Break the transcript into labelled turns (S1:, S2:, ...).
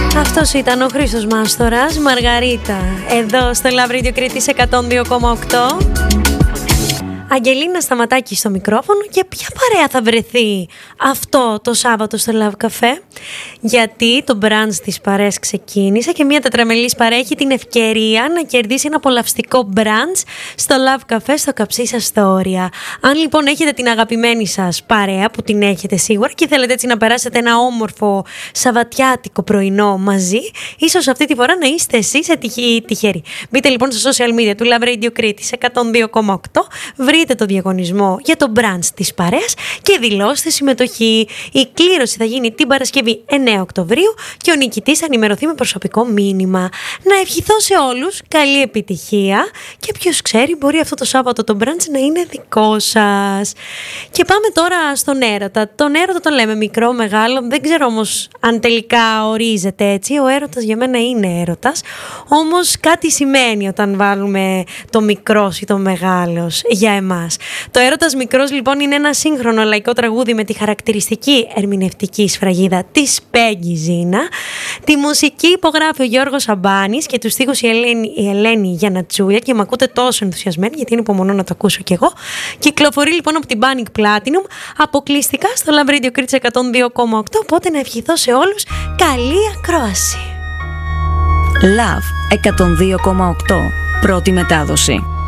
S1: Αυτός ήταν ο Χρήστος Μάστορας, Μαργαρίτα, εδώ στο Love Radio Κρήτης 102,8. Αγγελίνα Σταματάκη στο μικρόφωνο. Και ποια παρέα θα βρεθεί αυτό το Σάββατο στο Love Café? Γιατί το brunch της παρέας ξεκίνησε και μια τετραμελής παρέα έχει την ευκαιρία να κερδίσει ένα απολαυστικό brunch στο Love Café στο Καψίσα Στόρια. Αν λοιπόν έχετε την αγαπημένη σας παρέα, που την έχετε σίγουρα, και θέλετε έτσι να περάσετε ένα όμορφο σαββατιάτικο πρωινό μαζί, ίσως αυτή τη φορά να είστε εσείς τυχεροί. Μπείτε λοιπόν στα social media του Love Radio Κρήτης 102,8, βρείτε το διαγωνισμό για το brunch της παρέας και δηλώστε συμμετοχή. Η κλήρωση θα γίνει την Παρασκευή 9 Οκτωβρίου και ο νικητής θα ενημερωθεί με προσωπικό μήνυμα. Να ευχηθώ σε όλους καλή επιτυχία και ποιος ξέρει, μπορεί αυτό το Σάββατο το brunch να είναι δικό σας. Και πάμε τώρα στον έρωτα. Τον έρωτα τον λέμε μικρό, μεγάλο, δεν ξέρω όμως αν τελικά ορίζεται έτσι. Ο έρωτας για μένα είναι έρωτας, όμως κάτι σημαίνει όταν βάλουμε το μικρός ή το μεγάλος για εμάς. Το έρωτας μικρός λοιπόν είναι ένα σύγχρονο λαϊκό τραγούδι με τη χαρακτηριστική ερμηνευτική σφραγίδα της Πέγγι Ζίνα. Τη μουσική υπογράφει ο Γιώργος Αμπάνης και τους στίχους η Ελένη Γιαννατσούλια, και με ακούτε τόσο ενθουσιασμένη γιατί είναι υπομονώ να το ακούσω κι εγώ. Κυκλοφορεί λοιπόν από την Panic Platinum αποκλειστικά στο Love Radio Κρήτης 102,8, οπότε να ευχηθώ σε όλους καλή ακρόαση.
S2: Love 102,8, πρώτη μετάδοση.